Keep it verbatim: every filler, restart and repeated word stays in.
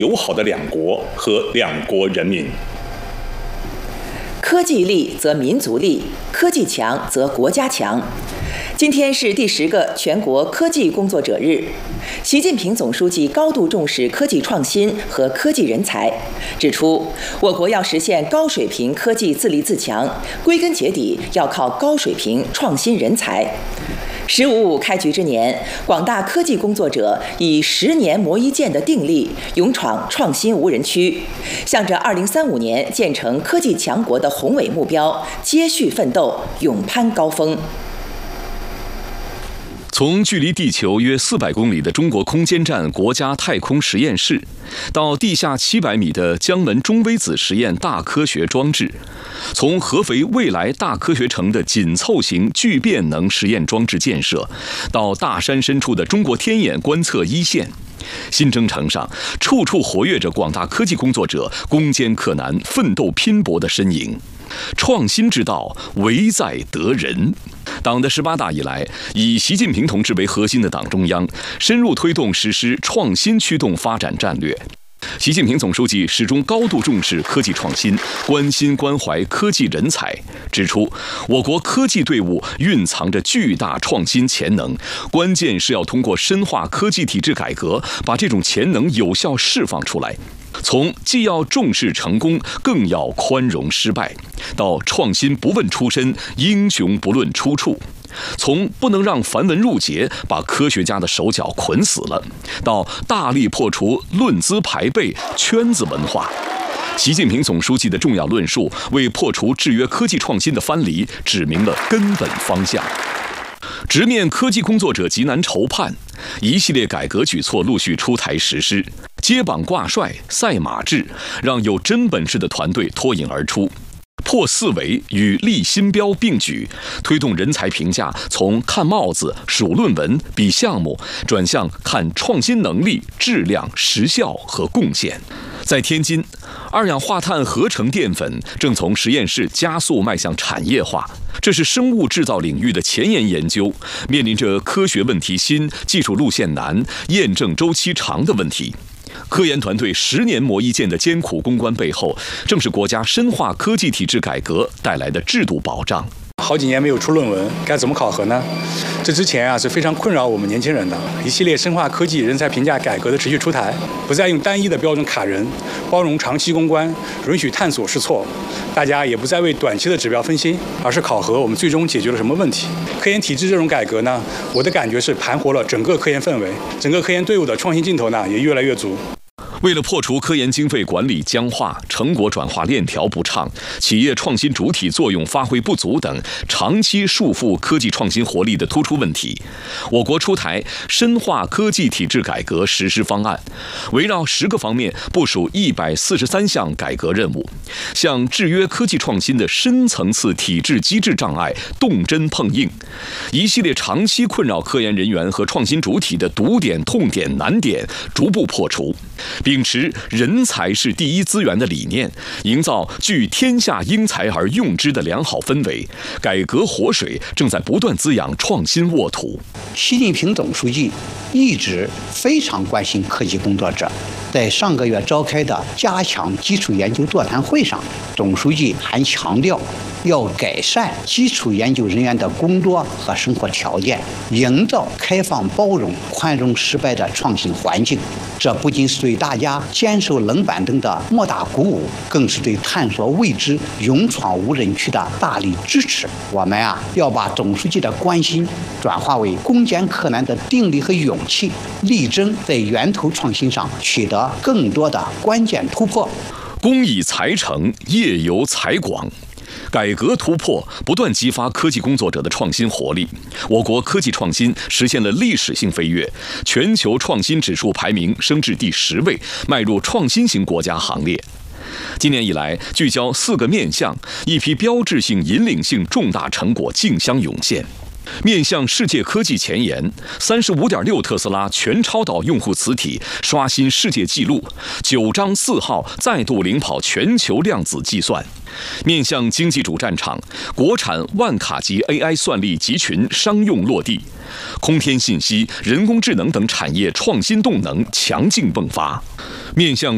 友好的两国和两国人民。 科技力则民族力，科技强则国家强。今天是第十个全国科技工作者日，习近平总书记高度重视科技创新和科技人才，指出我国要实现高水平科技自立自强，归根结底要靠高水平创新人才。十五五开局之年，广大科技工作者以十年磨一剑的定力，勇闯创新无人区，向着二零三五年建成科技强国的宏伟目标接续奋斗，勇攀高峰。 从距离地球约四百公里的中国空间站国家太空实验室，到地下七百米的江门中微子实验大科学装置，从合肥未来大科学城的紧凑型聚变能实验装置建设，到大山深处的中国天眼观测一线，新征程上处处活跃着广大科技工作者攻坚克难、奋斗拼搏的身影。创新之道，唯在得人。党的十八大以来，以习近平同志为核心的党中央深入推动实施创新驱动发展战略。习近平总书记始终高度重视科技创新，关心关怀科技人才，指出我国科技队伍蕴藏着巨大创新潜能，关键是要通过深化科技体制改革，把这种潜能有效释放出来。从既要重视成功，更要宽容失败，到创新不问出身，英雄不论出处；从不能让繁文缛节把科学家的手脚捆死了，到大力破除论资排辈、圈子文化。习近平总书记的重要论述，为破除制约科技创新的藩篱指明了根本方向。直面科技工作者急难愁盼，一系列改革举措陆续出台实施，接榜挂帅、赛马制，让有真本事的团队脱颖而出。破四维与立新标并举，推动人才评价从看帽子、数论文、比项目，转向看创新能力、质量、实效和贡献。在天津，二氧化碳合成淀粉正从实验室加速迈向产业化，这是生物制造领域的前沿研究，面临着科学问题新、技术路线难、验证周期长的问题。科研团队十年磨一剑的艰苦攻关背后，正是国家深化科技体制改革带来的制度保障。 好几年没有出论文，该怎么考核呢？这之前啊是非常困扰我们年轻人的。一系列深化科技人才评价改革的持续出台，不再用单一的标准卡人，包容长期攻关，允许探索试错。大家也不再为短期的指标分心，而是考核我们最终解决了什么问题。科研体制这种改革呢，我的感觉是盘活了整个科研氛围，整个科研队伍的创新劲头呢也越来越足。 为了破除科研经费管理僵化、成果转化链条不畅、企业创新主体作用发挥不足等长期束缚科技创新活力的突出问题，我国出台深化科技体制改革实施方案，围绕十个方面部署一百四十三项改革任务，向制约科技创新的深层次体制机制障碍动真碰硬，一系列长期困扰科研人员和创新主体的堵点、痛点、难点逐步破除。秉持人才是第一资源的理念，营造聚天下英才而用之的良好氛围，改革活水正在不断滋养创新沃土。 习近平总书记一直非常关心科技工作者，在上个月召开的加强基础研究座谈会上，总书记还强调要改善基础研究人员的工作和生活条件，营造开放包容、宽容失败的创新环境。这不仅是对大家坚守冷板凳的莫大鼓舞，更是对探索未知、勇闯无人区的大力支持。我们啊，要把总书记的关心转化为攻坚克难的定力和勇气，力争在源头创新上取得更多的关键突破。 工以才成，业由才广。改革突破不断激发科技工作者的创新活力，我国科技创新实现了历史性飞跃，全球创新指数排名升至第十位，迈入创新型国家行列。今年以来，聚焦四个面向，一批标志性、引领性重大成果竞相涌现。面向世界科技前沿，三十五点六特斯拉全超导用户磁体刷新世界纪录，九章四号再度领跑全球量子计算。面向经济主战场，国产万卡级 A I 算力集群商用落地，空天信息、人工智能等产业创新动能强劲迸发。面向